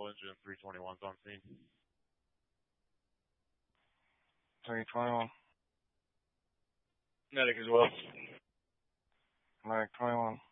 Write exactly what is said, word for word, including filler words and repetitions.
diesel engine, three twenty-one's on scene. three twenty-one. Medic as well. Medic twenty-one.